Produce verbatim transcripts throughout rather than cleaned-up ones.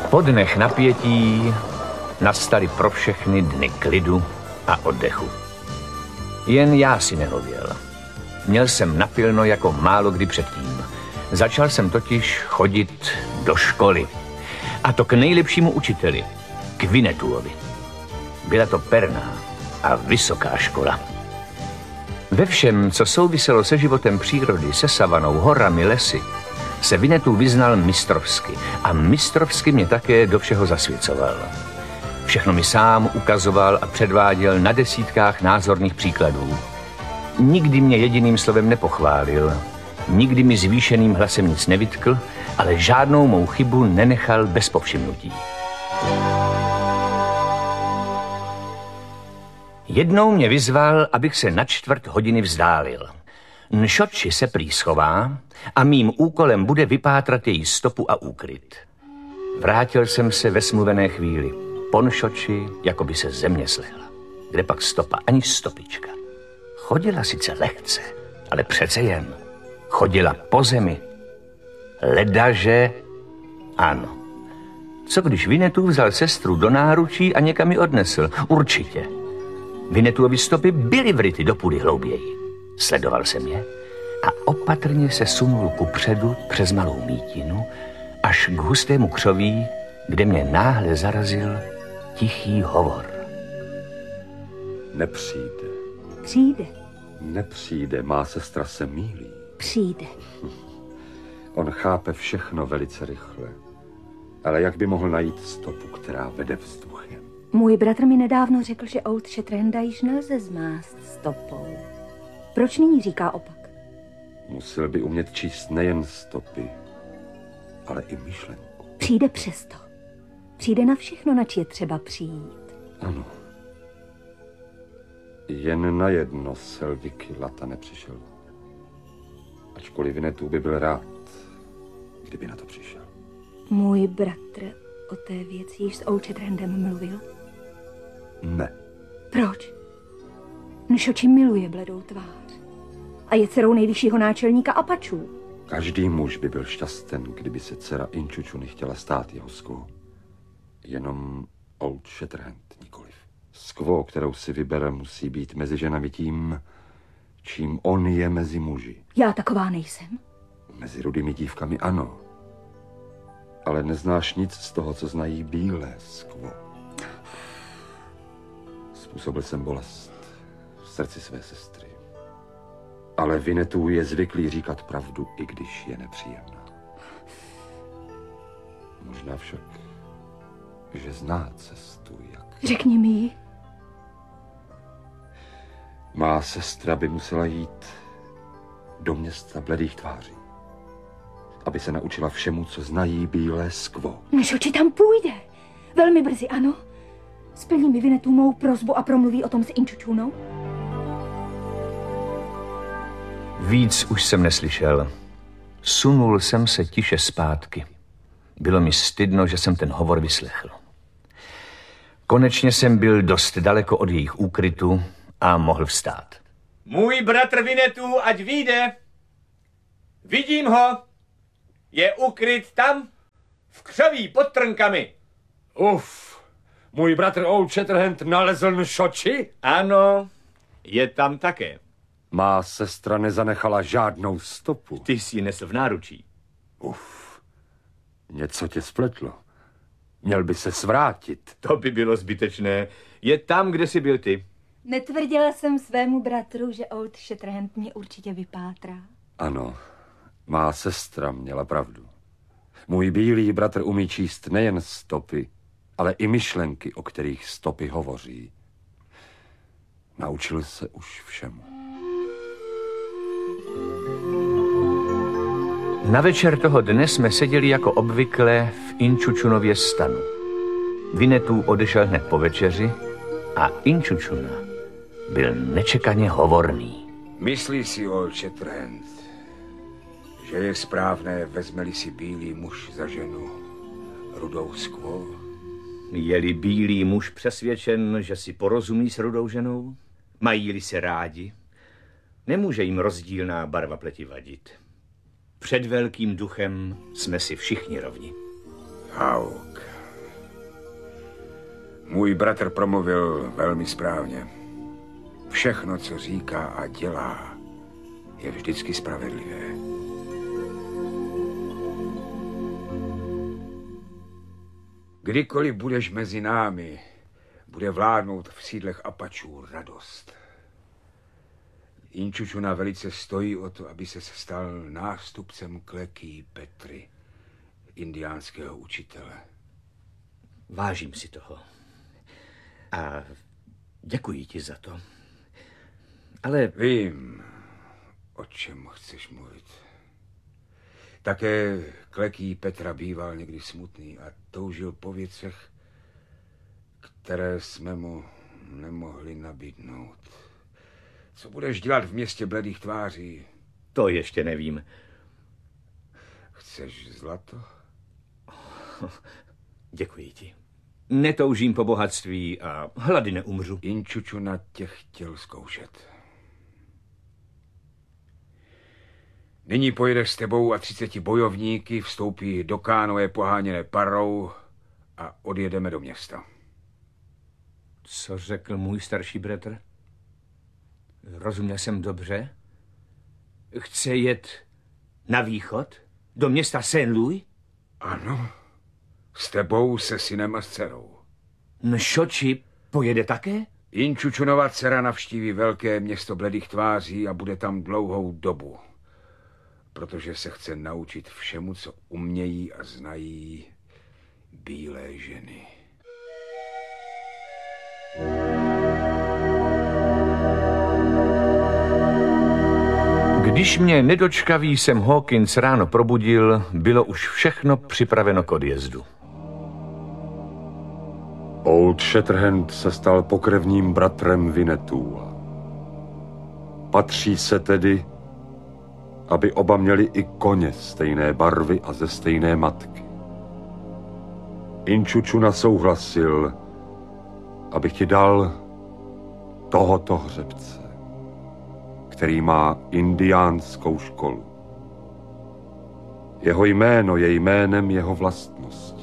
Po dnech napětí nastaly pro všechny dny klidu a oddechu. Jen já si nehověl. Měl jsem napilno jako málo kdy předtím. Začal jsem totiž chodit do školy. A to k nejlepšímu učiteli, k Winnetuovi. Byla to perná a vysoká škola. Ve všem, co souviselo se životem přírody, se savanou, horami, lesy, se Winnetou vyznal mistrovsky a mistrovsky mě také do všeho zasvěcoval. Všechno mi sám ukazoval a předváděl na desítkách názorných příkladů. Nikdy mě jediným slovem nepochválil, nikdy mi zvýšeným hlasem nic nevytkl, ale žádnou mou chybu nenechal bez povšimnutí. Jednou mě vyzval, abych se na čtvrt hodiny vzdálil. Nšoči se prý schová a mým úkolem bude vypátrat její stopu a úkryt. Vrátil jsem se ve smluvené chvíli. Po Nšoči, jako by se země slehla. Kde pak stopa, ani stopička. Chodila sice lehce, ale přece jen. Chodila po zemi. Ledaže ano. Co když Winnetou vzal sestru do náručí a někam ji odnesl? Určitě. Winnetuovy stopy byly vryty do půdy hlouběji. Sledoval jsem je a opatrně se sunul kupředu přes malou mítinu až k hustému křoví, kde mě náhle zarazil tichý hovor. Nepřijde. Přijde. Nepřijde, má sestra se mýlí. Přijde. On chápe všechno velice rychle. Ale jak by mohl najít stopu, která vede vzduchem? Můj bratr mi nedávno řekl, že Old Shatterhanda již nelze zmást stopou. Proč nyní říká opak? Musel by umět číst nejen stopy, ale i myšlenku. Přijde přesto. Přijde na všechno, nač je třeba přijít. Ano. Jen na jedno Selviky Lata nepřišel. Ačkoliv Winnetou by byl rád, kdyby na to přišel. Můj bratr o té věci již s Old Shatterhandem mluvil? Ne. Proč? Nšoči miluje bledou tvář. A je dcerou nejvyššího náčelníka Apačů. Každý muž by byl šťasten, kdyby se dcera Inčučuny chtěla stát jeho skvou. Jenom Old Shatterhand nikoliv. Skvou, kterou si vybere, musí být mezi ženami tím, čím on je mezi muži. Já taková nejsem. Mezi rudými dívkami ano. Ale neznáš nic z toho, co znají bílé skvo. Způsobil jsem bolest v srdci své sestry. Ale Winnetou je zvyklý říkat pravdu, i když je nepříjemná. Možná však, že zná cestu, jak... Řekni mi ji. Má sestra by musela jít do města bledých tváří, aby se naučila všemu, co znají bílé skvo. Nšoči tam půjde. Velmi brzy, ano. Splní mi Winnetou mou prosbu a promluví o tom s Inčučunou? Víc už jsem neslyšel. Sunul jsem se tiše zpátky. Bylo mi stydno, že jsem ten hovor vyslechl. Konečně jsem byl dost daleko od jejich úkrytu a mohl vstát. Můj bratr Winnetou, ať vyjde. Vidím ho. Je ukryt tam, v křoví pod trnkami. Uf, můj bratr Old Shatterhand nalezl Nšoči? Ano, je tam také. Má sestra nezanechala žádnou stopu. Ty jsi ji nesl v náručí. Uf, něco tě spletlo. Měl by se svrátit. To by bylo zbytečné. Je tam, kde jsi byl ty. Netvrdila jsem svému bratru, že Old Shatterhand mě určitě vypátrá. Ano, má sestra měla pravdu. Můj bílý bratr umí číst nejen stopy, ale i myšlenky, o kterých stopy hovoří. Naučil se už všemu. Na večer toho dne jsme seděli jako obvykle v Inčučunově stanu. Winnetou odešel hned po večeři a Inčučuna byl nečekaně hovorný. Myslí si Old Shatterhand, že je správné, vezme-li si bílý muž za ženu rudou skvo? Je-li bílý muž přesvědčen, že si porozumí s rudou ženou? Mají-li se rádi? Nemůže jim rozdílná barva pleti vadit. Před velkým duchem jsme si všichni rovni. Hauk, Můj bratr promluvil velmi správně. Všechno, co říká a dělá, je vždycky spravedlivé. Kdykoliv budeš mezi námi, bude vládnout v sídlech Apačů radost. Inčučuna velice stojí o to, aby se stal nástupcem Kleký Petry, indiánského učitele. Vážím si toho. A děkuji ti za to. Ale Vím, o čem chceš mluvit. Také Kleký Petra býval někdy smutný a toužil po věcech, které jsme mu nemohli nabídnout. Co budeš dělat v městě bledých tváří? to ještě nevím. Chceš zlato? Děkuji ti. Netoužím po bohatství a hlady neumřu. Inčučuna tě chtěl zkoušet. Nyní pojedeš s tebou a třiceti bojovníky, vstoupí do kánoe poháněné parou a odjedeme do města. Co řekl můj starší bratr? Rozuměl jsem dobře? Chce jet na východ? Do města Saint Louis? Ano, s tebou, se synem a s dcerou. Nšoči pojede také? Inčučunova dcera navštíví velké město bledých tváří a bude tam dlouhou dobu, protože se chce naučit všemu, co umějí a znají bílé ženy. Když mě nedočkavý Sam Hawkins ráno probudil, bylo už všechno připraveno k odjezdu. Old Shatterhand se stal pokrevním bratrem Winnetua. Patří se tedy, aby oba měli i koně stejné barvy a ze stejné matky. Inčučuna souhlasil, abych ti dal tohoto hřebce, který má indiánskou školu. Jeho jméno je jménem jeho vlastnosti.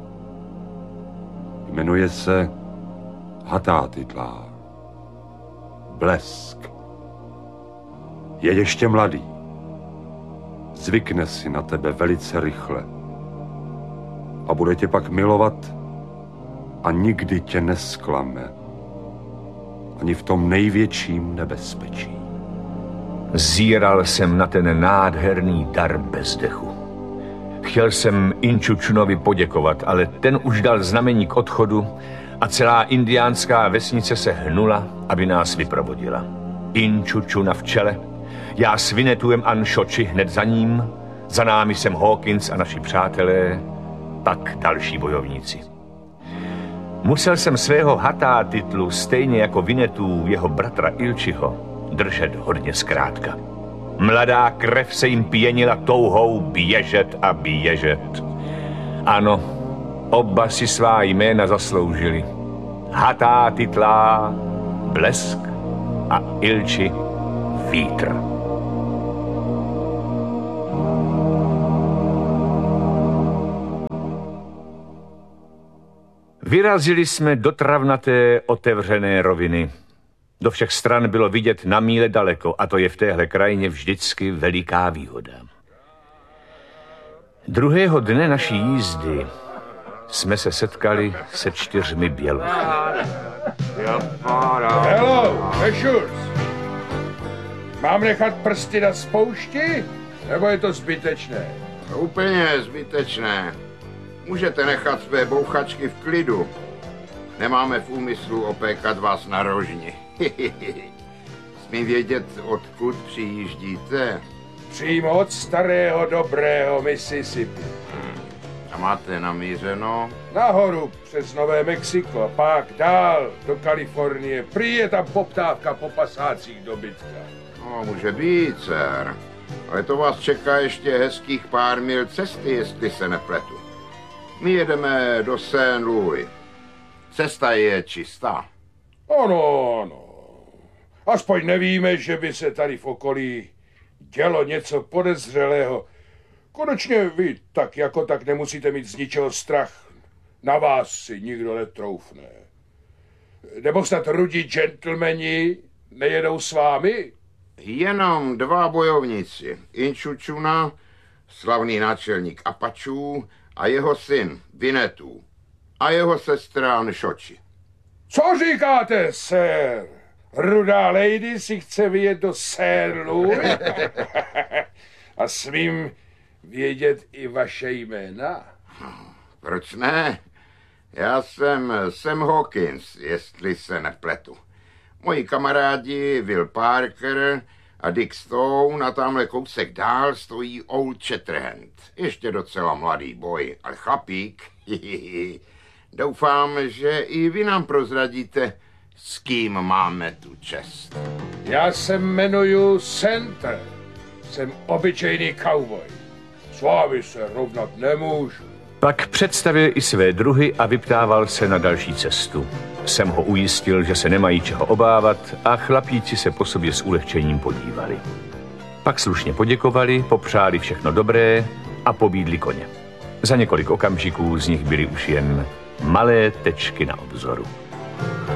Jmenuje se Hatátitlá. Blesk. Je ještě mladý. Zvykne si na tebe velice rychle. A bude tě pak milovat a nikdy tě nesklame. Ani v tom největším nebezpečí. Zíral jsem na ten nádherný dar bez dechu. Chtěl jsem Inčučunovi poděkovat, ale ten už dal znamení k odchodu a celá indiánská vesnice se hnula, aby nás vyprovodila. Inčučuna v čele, já s Winnetuem a Nšoči hned za ním, za námi Sam Hawkins a naši přátelé, pak další bojovníci. Musel jsem svého Hatátitlu, stejně jako Winnetu, jeho bratra Ilčiho, držet hodně zkrátka. Mladá krev se jim pěnila touhou běžet a běžet. Ano, oba si svá jména zasloužili. Hatátitlá, Blesk a Ilči, Vítr. Vyrazili jsme do travnaté otevřené roviny. Do všech stran bylo vidět na míle daleko, a to je v téhle krajině vždycky veliká výhoda. Druhého dne naší jízdy jsme se setkali se čtyřmi bělochy. Hello, Mešurs. Mám nechat prsty na spoušti, nebo je to zbytečné? Úplně zbytečné. Můžete nechat své bouchačky v klidu. Nemáme v úmyslu opékat vás na rožni. Smím vědět, odkud přijíždíte? Přímo od starého dobrého Mississippi. A máte namířeno? Nahoru přes Nové Mexiko a pak dál do Kalifornie. Prý je tam poptávka po pasácích dobytka. No, může být, dcer. Ale to vás čeká ještě hezkých pár mil cesty, jestli se nepletu. My jedeme do Saint Louis. Cesta je čistá. Ano, ano. Aspoň nevíme, že by se tady v okolí dělo něco podezřelého. Konečně vy tak jako tak nemusíte mít z ničeho strach. Na vás si nikdo netroufne. Nebo snad rudí gentlemani nejedou s vámi? Jenom dva bojovníci. Inčučuna, slavný náčelník Apačů, a jeho syn Vinetů. A jeho sestra Nšoči. Co říkáte, sir? Rudá lady si chce vyjet do Saint Louis? A smím vědět i vaše jména? Proč ne? Já jsem Sam Hawkins, jestli se nepletu. Moji kamarádi Will Parker a Dick Stone a tamhle kousek dál stojí Old Shatterhand. Ještě docela mladý boj, ale chlapík. Doufám, že i vy nám prozradíte, s kým máme tu čest. Já se jmenuju Center. Jsem obyčejný cowboy. S vámi se rovnat nemůžu. Pak představil i své druhy a vyptával se na další cestu. Jsem ho ujistil, že se nemají čeho obávat a chlapíci se po sobě s ulehčením podívali. Pak slušně poděkovali, popřáli všechno dobré a pobídli koně. Za několik okamžiků z nich byly už jen malé tečky na obzoru.